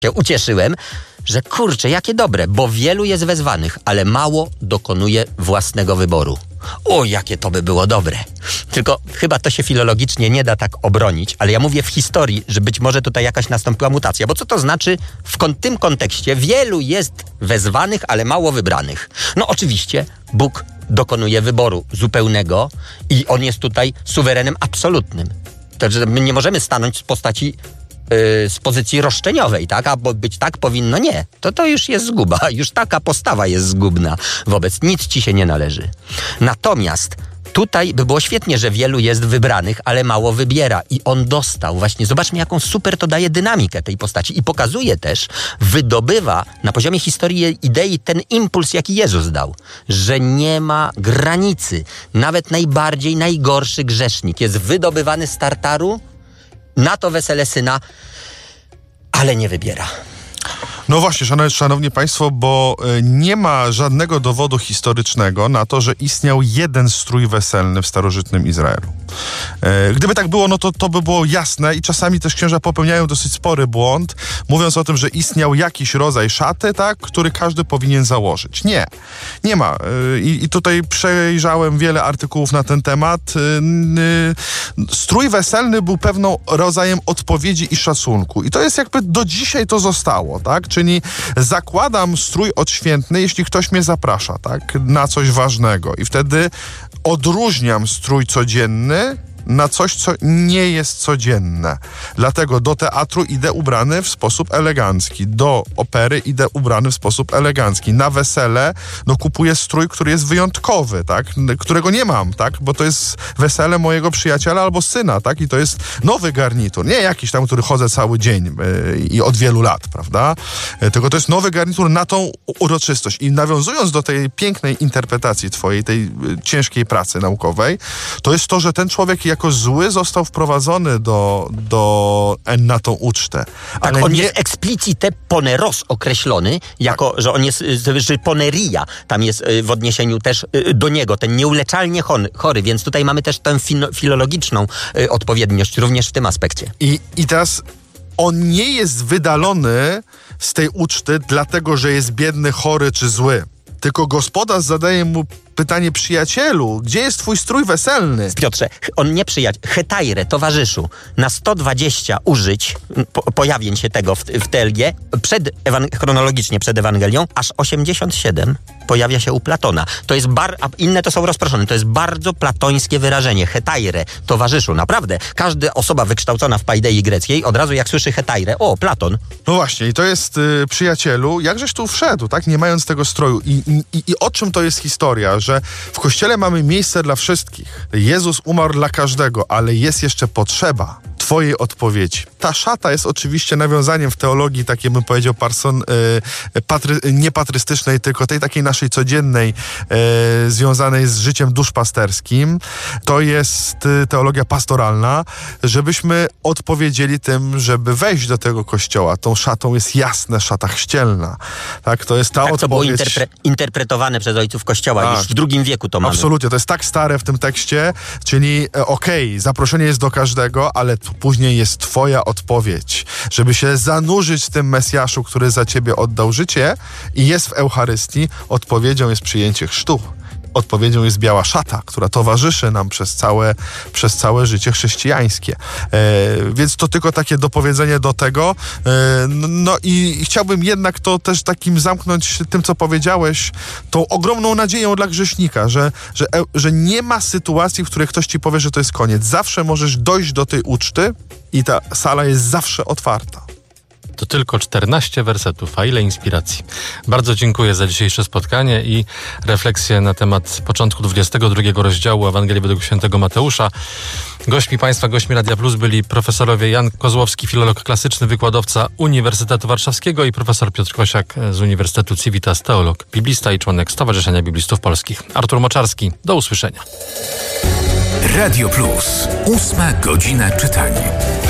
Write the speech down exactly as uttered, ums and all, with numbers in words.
się ucieszyłem, że kurczę, jakie dobre, bo wielu jest wezwanych, ale mało dokonuje własnego wyboru. O, jakie to by było dobre. Tylko chyba to się filologicznie nie da tak obronić, ale ja mówię w historii, że być może tutaj jakaś nastąpiła mutacja, bo co to znaczy w kon- tym kontekście? Wielu jest wezwanych, ale mało wybranych. No oczywiście Bóg dokonuje wyboru zupełnego i On jest tutaj suwerenem absolutnym. Także my nie możemy stanąć z postaci z pozycji roszczeniowej, tak? A bo być tak powinno, nie. To to już jest zguba. Już taka postawa jest zgubna wobec. Nic ci się nie należy. Natomiast tutaj by było świetnie, że wielu jest wybranych, ale mało wybiera. I on dostał. Właśnie zobaczmy, jaką super to daje dynamikę tej postaci. I pokazuje też, wydobywa na poziomie historii idei ten impuls, jaki Jezus dał. Że nie ma granicy. Nawet najbardziej, najgorszy grzesznik jest wydobywany z tartaru na to wesele Syna, ale nie wybiera. No właśnie, szanowni, szanowni państwo, bo nie ma żadnego dowodu historycznego na to, że istniał jeden strój weselny w starożytnym Izraelu. Gdyby tak było, no to to by było jasne i czasami też księża popełniają dosyć spory błąd, mówiąc o tym, że istniał jakiś rodzaj szaty, tak, który każdy powinien założyć. Nie, nie ma. I, i tutaj przejrzałem wiele artykułów na ten temat. Strój weselny był pewną rodzajem odpowiedzi i szacunku. I to jest jakby do dzisiaj to zostało, tak? Czyli zakładam strój odświętny, jeśli ktoś mnie zaprasza, tak, na coś ważnego. I wtedy odróżniam strój codzienny na coś, co nie jest codzienne. Dlatego do teatru idę ubrany w sposób elegancki. Do opery idę ubrany w sposób elegancki. Na wesele no kupuję strój, który jest wyjątkowy, tak? Którego nie mam, tak? Bo to jest wesele mojego przyjaciela albo syna, tak? I to jest nowy garnitur. Nie jakiś tam, który chodzę cały dzień yy, i od wielu lat, prawda? Yy, tylko to jest nowy garnitur na tą uroczystość. I nawiązując do tej pięknej interpretacji twojej, tej yy, ciężkiej pracy naukowej, to jest to, że ten człowiek jako zły został wprowadzony do, do, na tą ucztę. Tak, ale on nie... jest explicite poneros określony, jako, tak. że on jest, że poneria tam jest w odniesieniu też do niego, ten nieuleczalnie chory, więc tutaj mamy też tę filologiczną odpowiedniość również w tym aspekcie. I, i teraz on nie jest wydalony z tej uczty dlatego, że jest biedny, chory czy zły. Tylko gospodarz zadaje mu pytanie: przyjacielu, gdzie jest twój strój weselny? Piotrze, on nie przyjaciel, hetaire, towarzyszu, na sto dwadzieścia użyć po, pojawień się tego w, w Telgie, przed, ewan- chronologicznie przed Ewangelią, aż osiemdziesiąt siedem pojawia się u Platona. To jest bar, a inne to są rozproszone, to jest bardzo platońskie wyrażenie, hetaire, towarzyszu, naprawdę. Każda osoba wykształcona w paidei greckiej, od razu jak słyszy hetaire, o, Platon. No właśnie, i to jest, y, przyjacielu, jakżeś tu wszedł, tak, nie mając tego stroju. I, i, i o czym to jest historia? Że w Kościele mamy miejsce dla wszystkich. Jezus umarł dla każdego, ale jest jeszcze potrzeba twojej odpowiedzi. Ta szata jest oczywiście nawiązaniem w teologii takiej, bym powiedział, parson, y, patry, nie patrystycznej, tylko tej takiej naszej codziennej, y, związanej z życiem duszpasterskim. To jest y, teologia pastoralna, żebyśmy odpowiedzieli tym, żeby wejść do tego Kościoła. Tą szatą jest jasne, szata chścielna. Tak, to jest ta tak, odpowiedź. to było interpre- interpretowane przez ojców Kościoła. Tak. Już w drugim wieku to mamy. Absolutnie, to jest tak stare w tym tekście, czyli okej, okay, zaproszenie jest do każdego, ale później jest twoja odpowiedź, żeby się zanurzyć w tym Mesjaszu, który za ciebie oddał życie i jest w Eucharystii. Odpowiedzią jest przyjęcie chrztu. Odpowiedzią jest biała szata, która towarzyszy nam przez całe, przez całe życie chrześcijańskie. E, więc to tylko takie dopowiedzenie do tego. E, no i, i chciałbym jednak to też takim zamknąć tym, co powiedziałeś, tą ogromną nadzieją dla grzesznika, że, że, że nie ma sytuacji, w której ktoś ci powie, że to jest koniec. Zawsze możesz dojść do tej uczty i ta sala jest zawsze otwarta. To tylko czternaście wersetów, a ile inspiracji. Bardzo dziękuję za dzisiejsze spotkanie i refleksję na temat początku dwudziestego drugiego rozdziału Ewangelii według świętego Mateusza. Gośćmi Państwa, gośćmi Radia Plus byli profesorowie Jan Kozłowski, filolog klasyczny, wykładowca Uniwersytetu Warszawskiego, i profesor Piotr Kosiak z Uniwersytetu Civitas, teolog, biblista i członek Stowarzyszenia Biblistów Polskich. Artur Moczarski, do usłyszenia. Radio Plus, ósma godzina czytania.